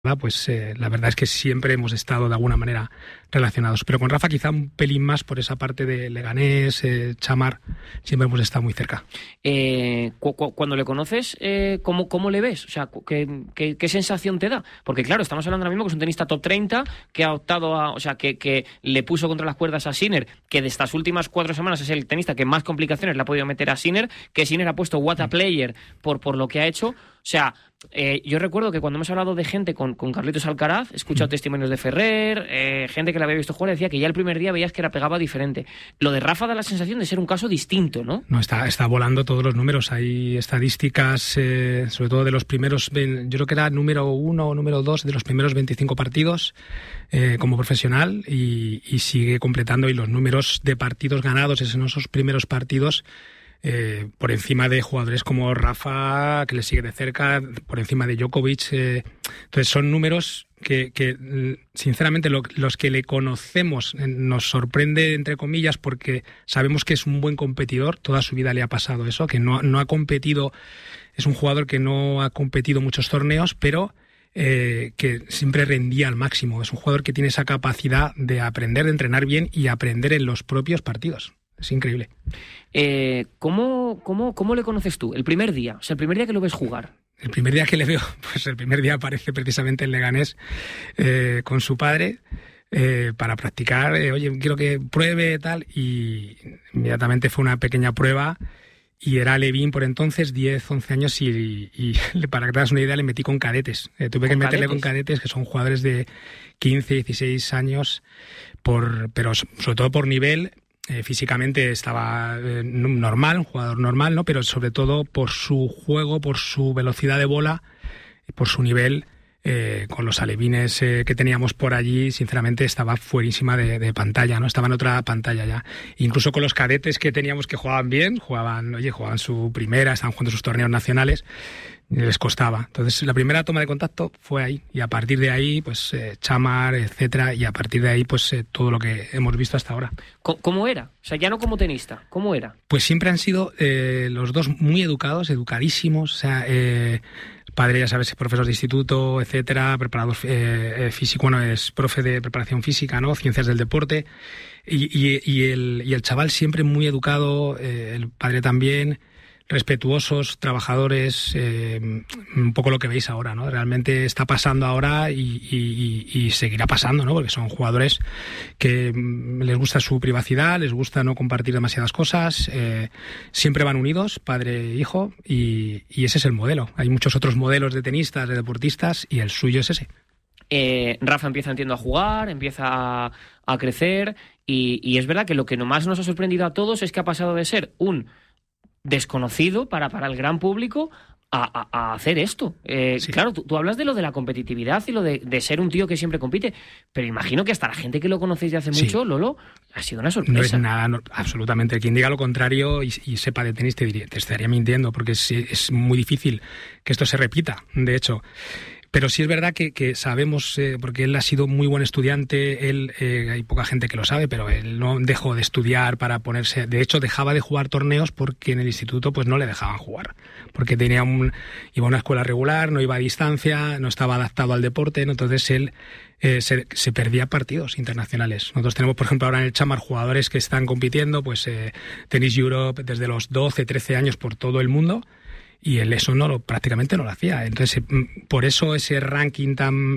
pues la verdad es que siempre hemos estado de alguna manera relacionados. Pero con Rafa quizá un pelín más por esa parte de Leganés, Chamar, siempre hemos estado muy cerca. Cuando le conoces, ¿cómo le ves? O sea, ¿qué sensación te da? Porque claro, estamos hablando ahora mismo que es un tenista top 30, que ha optado a, o sea, que le puso contra las cuerdas a Sinner, que de estas últimas 4 semanas es el tenista que más complicaciones le ha podido meter a Sinner, que Sinner ha puesto what a player por lo que ha hecho. O sea, yo recuerdo que cuando hemos hablado de gente con Carlitos Alcaraz, he escuchado testimonios de Ferrer, gente que la había visto jugar, decía que ya el primer día veías que la pegaba diferente. Lo de Rafa da la sensación de ser un caso distinto, ¿no? No, está volando todos los números. Hay estadísticas, sobre todo de los primeros, yo creo que era número 1 o número 2 de los primeros 25 partidos como profesional, y sigue completando, y los números de partidos ganados en esos primeros partidos, por encima de jugadores como Rafa, que le sigue de cerca, por encima de Djokovic. Entonces son números que sinceramente los que le conocemos nos sorprende, entre comillas, porque sabemos que es un buen competidor. Toda su vida le ha pasado eso, que no ha competido, es un jugador que no ha competido muchos torneos, pero que siempre rendía al máximo. Es un jugador que tiene esa capacidad de aprender, de entrenar bien y aprender en los propios partidos. Es increíble. ¿Cómo le conoces tú? El primer día, o sea, el primer día que lo ves jugar. El primer día que le veo, pues el primer día aparece precisamente en Leganés con su padre para practicar. Oye, quiero que pruebe tal, y inmediatamente fue una pequeña prueba. Y era Levin por entonces, 10, 11 años, y para que te hagas una idea, le metí con cadetes. Tuve que meterle con cadetes, que son jugadores de 15, 16 años, pero sobre todo por nivel. Físicamente estaba normal, un jugador normal, ¿no? Pero sobre todo por su juego, por su velocidad de bola y por su nivel. Con los alevines que teníamos por allí, sinceramente estaba fuerísima de pantalla, ¿no? Estaba en otra pantalla ya. Incluso con los cadetes que teníamos, que jugaban bien, jugaban su primera, estaban jugando sus torneos nacionales, les costaba. Entonces la primera toma de contacto fue ahí, y a partir de ahí pues Chamar, etcétera, y a partir de ahí pues todo lo que hemos visto hasta ahora. ¿Cómo era? O sea, ya no como tenista, ¿cómo era? Pues siempre han sido los dos muy educados, educadísimos. O sea, padre, ya sabes, profesor de instituto, etcétera, preparador físico, bueno, es profe de preparación física, ¿no? Ciencias del deporte, y el chaval siempre muy educado, el padre también, respetuosos, trabajadores, un poco lo que veis ahora, ¿no? Realmente está pasando ahora y seguirá pasando, ¿no? Porque son jugadores que les gusta su privacidad, les gusta no compartir demasiadas cosas, siempre van unidos, padre e hijo, y ese es el modelo. Hay muchos otros modelos de tenistas, de deportistas, y el suyo es ese. Rafa empieza, entiendo, a jugar, empieza a crecer, y es verdad que lo que más nos ha sorprendido a todos es que ha pasado de ser un desconocido para el gran público a hacer esto. Sí. Claro, tú hablas de lo de la competitividad y lo de ser un tío que siempre compite, pero imagino que hasta la gente que lo conocéis de hace mucho, Lolo, ha sido una sorpresa. No es nada, absolutamente. Quien diga lo contrario y sepa de tenis te estaría mintiendo, porque es muy difícil que esto se repita, de hecho. Pero sí es verdad que sabemos, porque él ha sido muy buen estudiante, hay poca gente que lo sabe, pero él no dejó de estudiar para ponerse. De hecho, dejaba de jugar torneos porque en el instituto pues no le dejaban jugar, porque iba a una escuela regular, no iba a distancia, no estaba adaptado al deporte, ¿no? Entonces él se perdía partidos internacionales. Nosotros tenemos, por ejemplo, ahora en el Chamar jugadores que están compitiendo, pues Tennis Europe desde los 12, 13 años por todo el mundo. Y él eso prácticamente no lo hacía. Entonces, por eso ese ranking tan,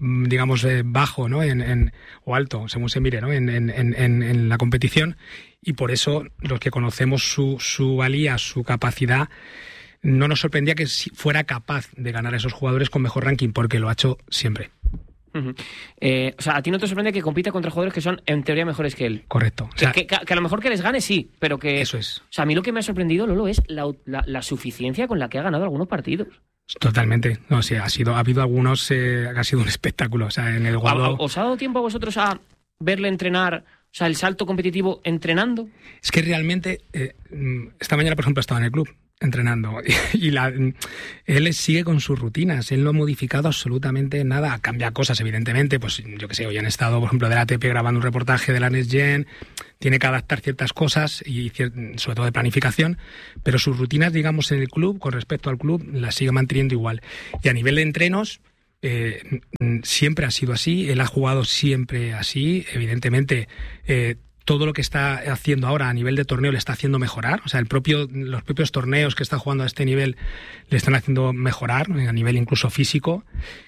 bajo, ¿no? O alto, según se mire, ¿no? En la competición. Y por eso los que conocemos su valía, su capacidad, no nos sorprendía que fuera capaz de ganar a esos jugadores con mejor ranking, porque lo ha hecho siempre. Uh-huh. O sea, a ti no te sorprende que compita contra jugadores que son en teoría mejores que él. Correcto. O sea, que a lo mejor que les gane sí, pero que... Eso es. O sea, a mí lo que me ha sorprendido, Lolo, es la suficiencia con la que ha ganado algunos partidos. Totalmente. No, sí, ha habido algunos que ha sido un espectáculo. O sea, en el Guado... ¿Os ha dado tiempo a vosotros a verle entrenar? O sea, el salto competitivo entrenando. Es que realmente, esta mañana, por ejemplo, estaba en el club entrenando y él sigue con sus rutinas, él no ha modificado absolutamente nada, cambia cosas evidentemente, pues yo que sé, hoy han estado, por ejemplo, de la ATP grabando un reportaje de la Next Gen, tiene que adaptar ciertas cosas y sobre todo de planificación, pero sus rutinas, digamos, en el club, con respecto al club, las sigue manteniendo igual. Y a nivel de entrenos, siempre ha sido así, él ha jugado siempre así, evidentemente todo lo que está haciendo ahora a nivel de torneo le está haciendo mejorar, o sea, los propios torneos que está jugando a este nivel le están haciendo mejorar, a nivel incluso físico.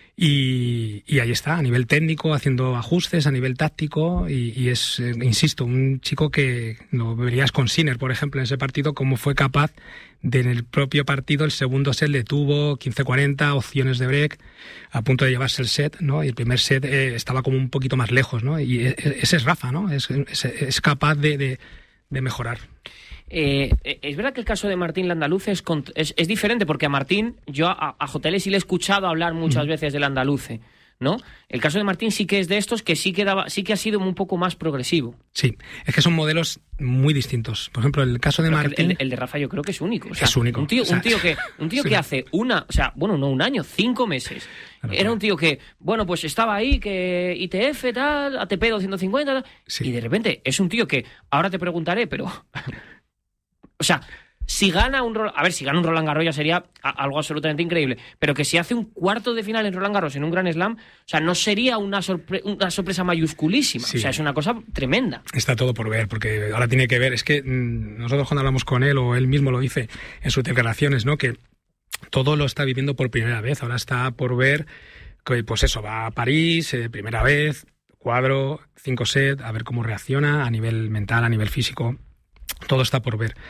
Y ahí está, a nivel técnico, haciendo ajustes, a nivel táctico, y es, insisto, un chico que lo verías con Sinner, por ejemplo, en ese partido, cómo fue capaz de, en el propio partido, el segundo set le tuvo 15-40, opciones de break, a punto de llevarse el set, ¿no? Y el primer set estaba como un poquito más lejos, ¿no? Y ese es Rafa, ¿no? Es capaz de mejorar. Es verdad que el caso de Martín Landaluce es diferente, porque a Martín, yo a Jotele sí le he escuchado hablar muchas veces del Landaluce, ¿no? El caso de Martín sí que es de estos que sí que ha sido un poco más progresivo. Sí, es que son modelos muy distintos. Por ejemplo, el caso de Martín... El de Rafa yo creo que es único. O sea, es único. Un tío que hace no un año, 5 meses. Claro, era un tío que, bueno, pues estaba ahí, que ITF, tal, ATP 250, tal, sí. Y de repente es un tío que, ahora te preguntaré, pero... O sea, si gana un Roland Garros ya sería algo absolutamente increíble, pero que si hace un cuarto de final en Roland Garros en un Grand Slam, o sea, no sería una sorpresa mayusculísima. Sí. O sea, es una cosa tremenda. Está todo por ver, porque ahora tiene que ver, es que nosotros cuando hablamos con él, o él mismo lo dice en sus declaraciones, ¿no? Que todo lo está viviendo por primera vez, ahora está por ver, que pues eso, va a París, primera vez, cuadro, 5 sets, a ver cómo reacciona a nivel mental, a nivel físico. Todo está por ver.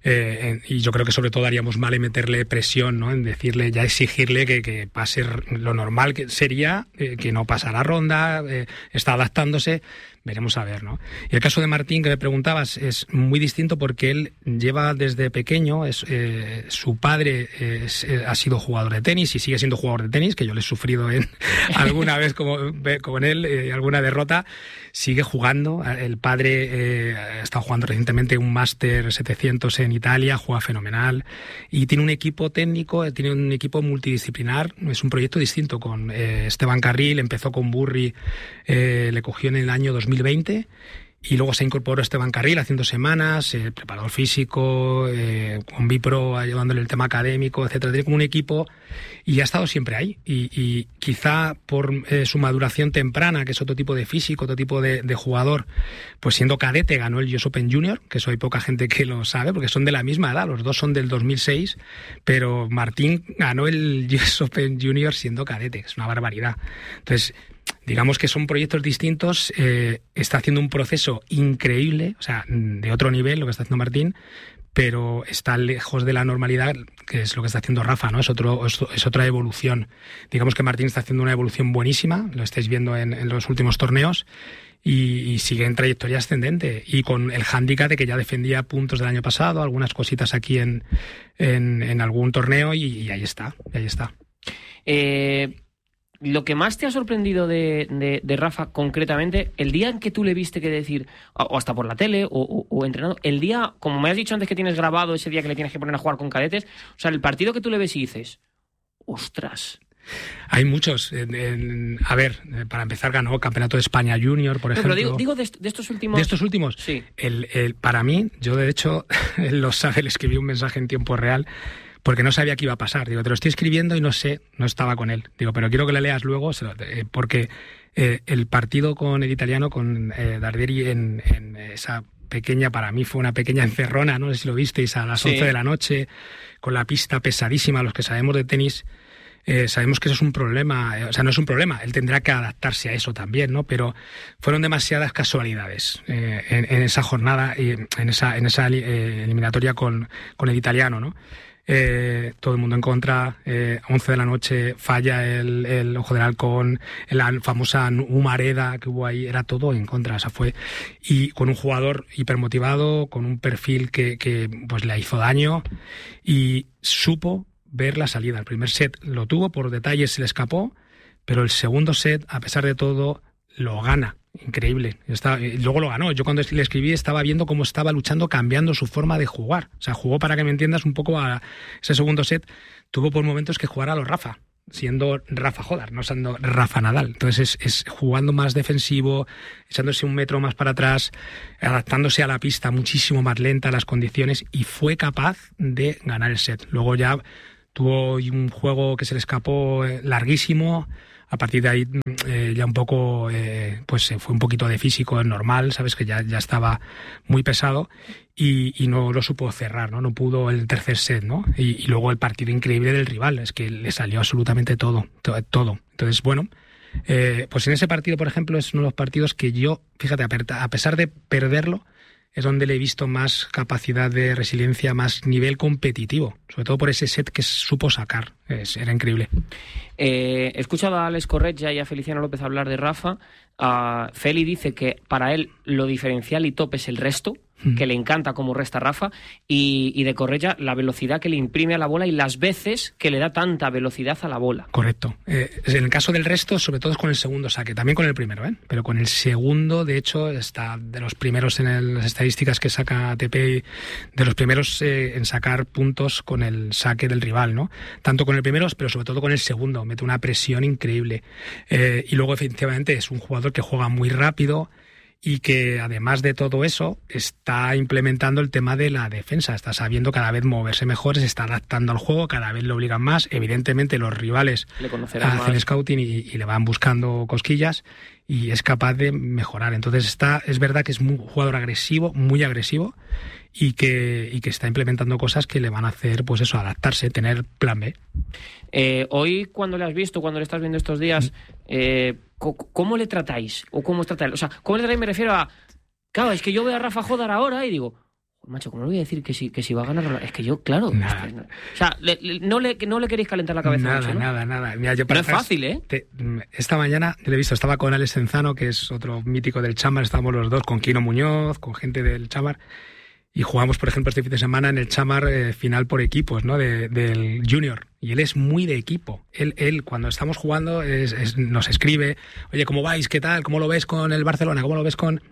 Y yo creo que sobre todo haríamos mal en meterle presión, ¿no? En decirle, ya exigirle que pase lo normal que sería, que no pasará ronda, está adaptándose, veremos a ver, ¿no? Y el caso de Martín, que me preguntabas, es muy distinto porque él lleva desde pequeño, su padre ha sido jugador de tenis y sigue siendo jugador de tenis, que yo le he sufrido alguna vez con él, alguna derrota, sigue jugando. El padre ha estado jugando recientemente un Máster 700 en Italia, juega fenomenal y tiene un equipo técnico, tiene un equipo multidisciplinar, es un proyecto distinto con Esteban Carril, empezó con Burri, le cogió en el año 2020 y luego se incorporó Esteban Carril haciendo semanas, preparador físico, con Bipro ayudándole el tema académico, etcétera. Tiene como un equipo y ha estado siempre ahí. Y quizá por su maduración temprana, que es otro tipo de físico, otro tipo de jugador, pues siendo cadete ganó el US Open Junior, que eso hay poca gente que lo sabe, porque son de la misma edad, los dos son del 2006, pero Martín ganó el US Open Junior siendo cadete, que es una barbaridad. Entonces, digamos que son proyectos distintos, está haciendo un proceso increíble, o sea, de otro nivel lo que está haciendo Martín, pero está lejos de la normalidad, que es lo que está haciendo Rafa, ¿no? Es otra evolución. Digamos que Martín está haciendo una evolución buenísima, lo estáis viendo en los últimos torneos, y sigue en trayectoria ascendente, y con el hándicap de que ya defendía puntos del año pasado, algunas cositas aquí en algún torneo, y ahí está. Lo que más te ha sorprendido de Rafa concretamente, el día en que tú le viste que decir, o hasta por la tele, o entrenado, el día, como me has dicho antes que tienes grabado ese día que le tienes que poner a jugar con cadetes, o sea, el partido que tú le ves y dices, ostras. Hay muchos. A ver, para empezar ganó Campeonato de España Junior, por ejemplo. Pero digo de estos últimos... ¿De estos últimos? Sí. Para mí, yo de hecho, él lo sabe, le escribí un mensaje en tiempo real, porque no sabía qué iba a pasar. Digo, te lo estoy escribiendo y no estaba con él. Digo, pero quiero que le leas luego, porque el partido con el italiano, con Dardieri, en esa pequeña, para mí fue una pequeña encerrona, no sé si lo visteis, a las 11 de la noche, con la pista pesadísima. Los que sabemos de tenis sabemos que eso es un problema, o sea, no es un problema, él tendrá que adaptarse a eso también, ¿no? Pero fueron demasiadas casualidades en esa jornada, en esa eliminatoria con el italiano, ¿no? Todo el mundo en contra, 11 de la noche, falla el Ojo del Halcón, la famosa humareda que hubo ahí, era todo en contra, o sea, fue, y con un jugador hipermotivado, con un perfil que pues le hizo daño, y supo ver la salida. El primer set lo tuvo, por detalles se le escapó, pero el segundo set, a pesar de todo, lo gana. Increíble. Luego lo ganó. Yo cuando le escribí estaba viendo cómo estaba luchando, cambiando su forma de jugar. O sea, jugó, para que me entiendas, un poco a ese segundo set. Tuvo por momentos que jugar a los Rafa, siendo Rafa Jodar, no siendo Rafa Nadal. Entonces es jugando más defensivo, echándose un metro más para atrás, adaptándose a la pista muchísimo más lenta, a las condiciones, y fue capaz de ganar el set. Luego ya tuvo un juego que se le escapó larguísimo, A partir de ahí ya un poco, pues se fue un poquito de físico normal, sabes que ya estaba muy pesado y no lo supo cerrar, ¿no? No pudo el tercer set, ¿no? Y luego el partido increíble del rival, es que le salió absolutamente todo. Entonces, bueno, pues en ese partido, por ejemplo, es uno de los partidos que yo, fíjate, a pesar de perderlo, es donde le he visto más capacidad de resiliencia, más nivel competitivo, sobre todo por ese set que supo sacar. Era increíble. He escuchado a Alex Corretja y a Feliciano López hablar de Rafa. Feli dice que para él lo diferencial y top es el resto, que le encanta cómo resta Rafa, y de Corretja la velocidad que le imprime a la bola y las veces que le da tanta velocidad a la bola. Correcto. En el caso del resto, sobre todo es con el segundo saque, también con el primero, pero con el segundo, de hecho, está de los primeros en las estadísticas que saca ATP, de los primeros en sacar puntos con el saque del rival, ¿no? Tanto con el primero, pero sobre todo con el segundo, mete una presión increíble. Y luego, efectivamente, es un jugador que juega muy rápido, y que además de todo eso está implementando el tema de la defensa, está sabiendo cada vez moverse mejor, se está adaptando al juego, cada vez lo obligan más, evidentemente los rivales hacen scouting y le van buscando cosquillas y es capaz de mejorar. Entonces es verdad que es un jugador agresivo, muy agresivo, y que está implementando cosas que le van a hacer, pues eso, adaptarse, tener plan B. Hoy, cuando le has visto, cuando le estás viendo estos días, ¿cómo le tratáis? ¿O cómo os tratáis? O sea, ¿cómo le tratáis? Me refiero a... Claro, es que yo veo a Rafa Jodar ahora y digo, macho, ¿cómo le voy a decir que si va a ganar? Es que yo, claro... Nada. O sea, no le queréis calentar la cabeza. Nada, mucho, ¿no? Nada. Mira, yo pero es fácil, ¿eh? Esta mañana, le he visto, estaba con Alex Enzano, que es otro mítico del Chamar, estábamos los dos, con Quino Muñoz, con gente del Chamar, y jugamos, por ejemplo, este fin de semana en el Chamar final por equipos, ¿no? Del Junior. Y él es muy de equipo. Él cuando estamos jugando, nos escribe, oye, ¿cómo vais? ¿Qué tal? ¿Cómo lo ves con el Barcelona? ¿Cómo lo ves con...?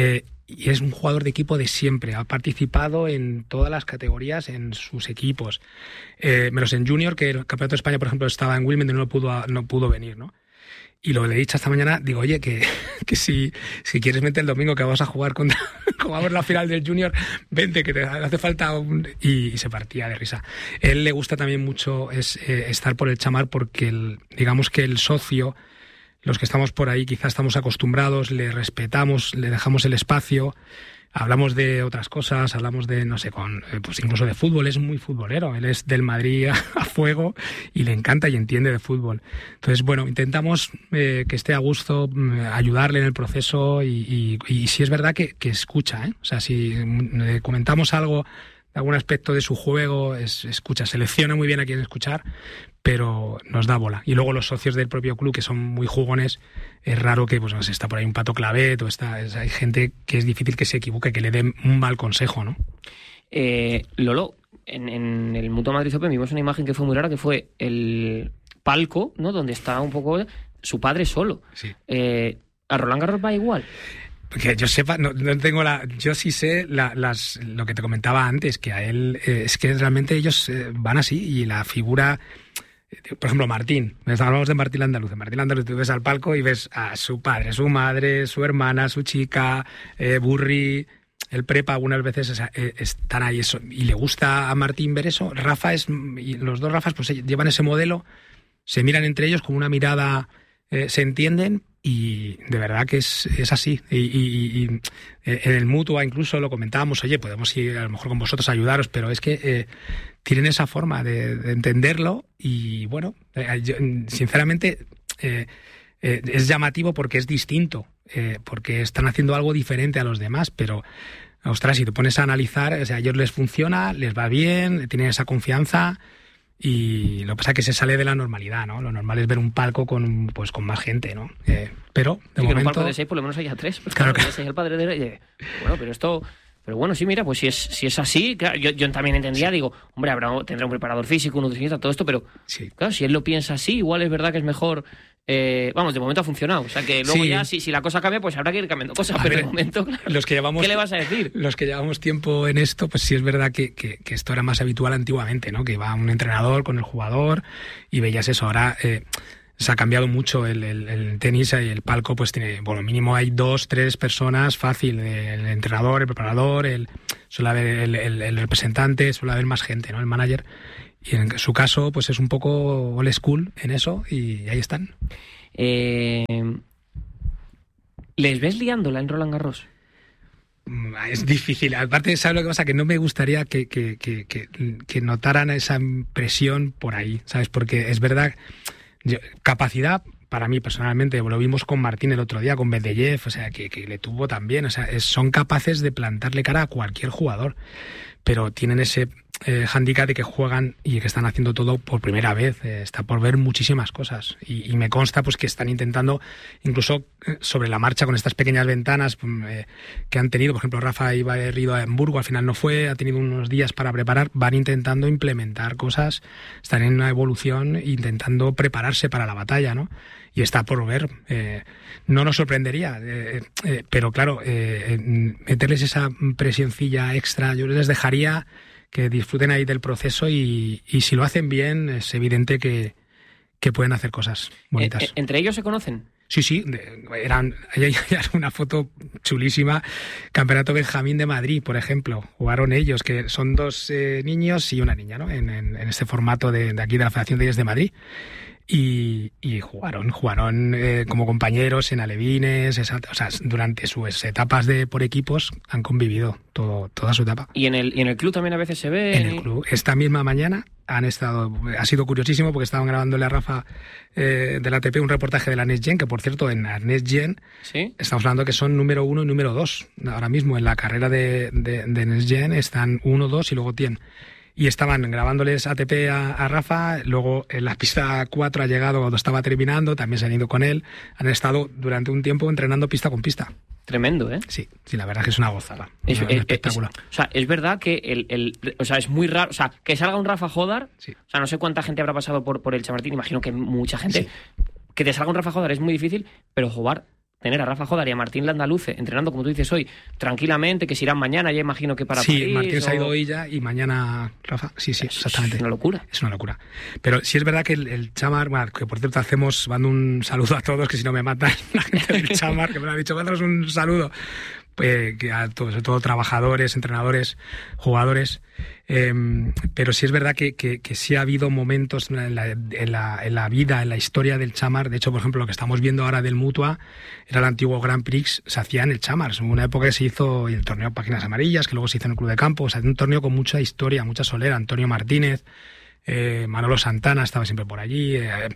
Y es un jugador de equipo de siempre. Ha participado en todas las categorías en sus equipos. Menos en Junior, que el Campeonato de España, por ejemplo, estaba en Wimbledon y no pudo venir, ¿no? Y lo le he dicho esta mañana, digo, oye, que si quieres vente el domingo que vamos a jugar jugamos la final del Junior, vente, que te hace falta y se partía de risa. Él le gusta también mucho estar por el Chamar porque digamos que el socio, los que estamos por ahí quizás estamos acostumbrados, le respetamos, le dejamos el espacio, hablamos de otras cosas, hablamos de, no sé, pues incluso de fútbol, es muy futbolero, él es del Madrid a fuego y le encanta y entiende de fútbol. Entonces, bueno, intentamos que esté a gusto, ayudarle en el proceso y si es verdad que escucha, ¿eh? O sea, si le comentamos algo, algún aspecto de su juego, escucha, selecciona muy bien a quién escuchar, pero nos da bola. Y luego los socios del propio club, que son muy jugones, es raro que pues está por ahí un Pato Clavet, hay gente que es difícil que se equivoque, que le den un mal consejo, ¿no? Lolo, en el Mutua Madrid Open vimos una imagen que fue muy rara, que fue el palco, ¿no? Donde está un poco su padre solo. Sí. ¿A Roland Garros va igual? Que yo sepa, no tengo yo sí sé lo que te comentaba antes, que a él es que realmente ellos van así y la figura, por ejemplo, Martín, hablamos de Martín Andaluz, tú ves al palco y ves a su padre, su madre, su hermana, su chica, Burri, el prepa algunas veces están ahí eso, y le gusta a Martín ver eso. Rafa y los dos Rafas pues llevan ese modelo, se miran entre ellos con una mirada, se entienden. Y de verdad que es así. Y en el Mutua incluso lo comentábamos, oye, podemos ir a lo mejor con vosotros a ayudaros, pero es que tienen esa forma de entenderlo y bueno, yo, sinceramente es llamativo porque es distinto, porque están haciendo algo diferente a los demás, pero ostras, si te pones a analizar, o sea, a ellos les funciona, les va bien, tienen esa confianza. Y lo que pasa es que se sale de la normalidad, ¿no? Lo normal es ver un palco con más gente, ¿no? Pero de momento... que en un palco de 6 por lo menos haya 3. Pues claro que es el padre de... Bueno, pero esto... Pero bueno, sí, mira, pues si es así, claro, yo también entendía, digo, hombre, tendrá un preparador físico, un nutricionista, todo esto, pero sí. Claro, si él lo piensa así, igual es verdad que es mejor... vamos, de momento ha funcionado. O sea que luego ya, si la cosa cambia, pues habrá que ir cambiando cosas. Pero de momento, claro, ¿qué le vas a decir? Los que llevamos tiempo en esto, pues sí es verdad que esto era más habitual antiguamente, ¿no? Que iba un entrenador con el jugador y veías eso. Ahora se ha cambiado mucho el tenis y el palco, pues tiene, bueno, mínimo hay 2-3 personas fácil. El entrenador, el preparador, suele haber el representante, suele haber más gente, ¿no? El manager. Y en su caso, pues es un poco old school en eso y ahí están. ¿Les ves liándola en Roland Garros? Es difícil. Aparte, ¿sabes lo que pasa? Que no me gustaría que notaran esa presión por ahí, ¿sabes? Porque es verdad, capacidad, para mí personalmente, lo vimos con Martín el otro día, con Medvedev, o sea, que le tuvo también. O sea, son capaces de plantarle cara a cualquier jugador, pero tienen ese hándicap de que juegan y que están haciendo todo por primera vez. Está por ver muchísimas cosas y me consta pues que están intentando incluso sobre la marcha con estas pequeñas ventanas que han tenido. Por ejemplo, Rafa iba a ir a Hamburgo, al final no fue, ha tenido unos días para preparar, van intentando implementar cosas, están en una evolución intentando prepararse para la batalla, ¿no? Y está por ver. No nos sorprendería, pero claro, meterles esa presioncilla extra, yo les dejaría que disfruten ahí del proceso y si lo hacen bien es evidente que pueden hacer cosas bonitas. ¿Entre ellos se conocen? Sí, hay una foto chulísima, Campeonato Benjamín de Madrid, por ejemplo, jugaron ellos, que son 2 niños y una niña, ¿no? En este formato de aquí de la Federación de Tenis de Madrid. Y jugaron como compañeros en alevines, o sea, durante sus etapas por equipos han convivido toda su etapa. ¿Y en el club también a veces se ve? En el club, esta misma mañana ha sido curiosísimo porque estaban grabándole a Rafa del ATP un reportaje de la Next Gen, que por cierto en la Next Gen ¿sí? Estamos hablando que son número 1 y número 2 ahora mismo en la carrera de Next Gen, están 1, 2 y luego 100. Y estaban grabándoles ATP a Rafa, luego en la pista 4 ha llegado cuando estaba terminando, también se han ido con él, han estado durante un tiempo entrenando pista con pista. Tremendo, ¿eh? Sí, la verdad es que es una gozada. Es espectacular. O sea, es verdad que o sea, es muy raro, o sea, que salga un Rafa Jodar, sí. O sea, no sé cuánta gente habrá pasado por el Chamartín, imagino que mucha gente, sí. Que te salga un Rafa Jodar es muy difícil, pero jugar... Tener a Rafa Jodar y a Martín Landaluce entrenando, como tú dices hoy, tranquilamente, que se irán mañana, ya imagino que para París. Sí, Martín se ha ido hoy ya y mañana Rafa. Sí, exactamente. Es una locura. Es una locura. Pero sí es verdad que el Chamar, bueno, que por cierto mando un saludo a todos, que si no me matan la gente del Chamar, que me lo ha dicho, mándanos un saludo. Que a todos, sobre todo trabajadores, entrenadores, jugadores, pero sí es verdad que sí ha habido momentos en la vida, en la historia del Chamar. De hecho, por ejemplo, lo que estamos viendo ahora del Mutua era el antiguo Grand Prix, se hacía en el Chamar. En una época que se hizo el torneo Páginas Amarillas, que luego se hizo en el Club de Campo, o sea, un torneo con mucha historia, mucha solera. Antonio Martínez, Manolo Santana estaba siempre por allí,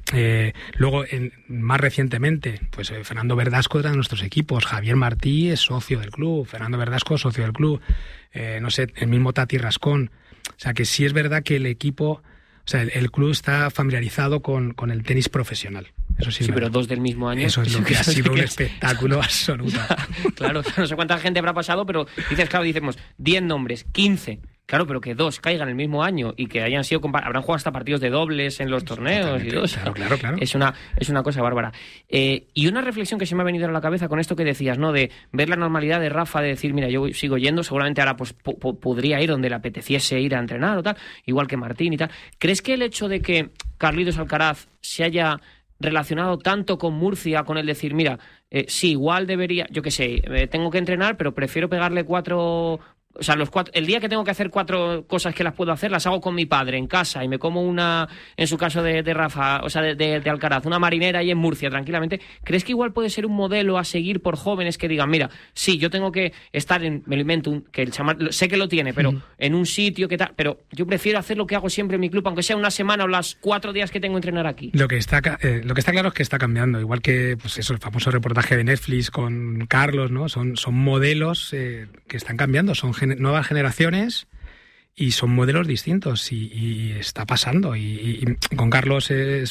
luego más recientemente pues Fernando Verdasco era de nuestros equipos, Javier Martí es socio del club, Fernando Verdasco socio del club, no sé, el mismo Tati Rascón, o sea que sí es verdad que el equipo, o sea, el club está familiarizado con el tenis profesional. Eso sí, pero 2 del mismo año. Eso es lo que ha sido un espectáculo absoluto. Claro, no sé cuánta gente habrá pasado, pero decimos 10 nombres, 15. Claro, pero que 2 caigan el mismo año y que hayan sido habrán jugado hasta partidos de dobles en los torneos y todo. Claro. Es una cosa bárbara. Y una reflexión que se me ha venido a la cabeza con esto que decías, ¿no? De ver la normalidad de Rafa, de decir, mira, yo sigo yendo, seguramente ahora pues podría ir donde le apeteciese ir a entrenar o tal, igual que Martín y tal. ¿Crees que el hecho de que Carlitos Alcaraz se haya relacionado tanto con Murcia, con el decir, mira, sí, igual debería, yo qué sé, tengo que entrenar, pero prefiero pegarle 4... O sea, el día que tengo que hacer 4 cosas que las puedo hacer, las hago con mi padre en casa y me como una, en su caso de Rafa, o sea, de Alcaraz, una marinera ahí en Murcia, tranquilamente. ¿Crees que igual puede ser un modelo a seguir por jóvenes que digan, mira, sí, yo tengo que estar me lo invento, que el Chamar, sé que lo tiene, pero en un sitio que tal, pero yo prefiero hacer lo que hago siempre en mi club, aunque sea una semana o las 4 días que tengo que entrenar aquí? Lo que está claro es que está cambiando, igual que pues eso, el famoso reportaje de Netflix con Carlos, ¿no? Son modelos que están cambiando, son nuevas generaciones y son modelos distintos y está pasando y con Carlos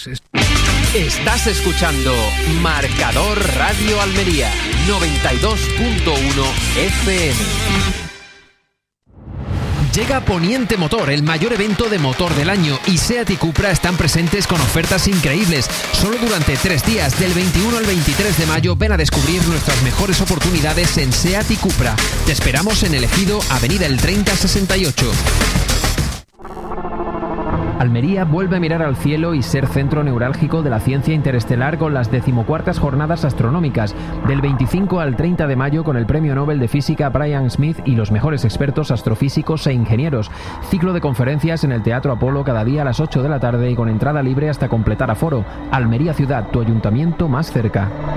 Estás escuchando Marcador Radio Almería 92.1 FM. Llega Poniente Motor, el mayor evento de motor del año, y SEAT y Cupra están presentes con ofertas increíbles. Solo durante 3 días, del 21 al 23 de mayo, ven a descubrir nuestras mejores oportunidades en SEAT y Cupra. Te esperamos en el Ejido, Avenida el 3068. Almería vuelve a mirar al cielo y ser centro neurálgico de la ciencia interestelar con las 14ª jornadas astronómicas, del 25 al 30 de mayo con el Premio Nobel de Física Brian Smith y los mejores expertos astrofísicos e ingenieros. Ciclo de conferencias en el Teatro Apolo cada día a las 8 de la tarde y con entrada libre hasta completar aforo. Almería Ciudad, tu ayuntamiento más cerca.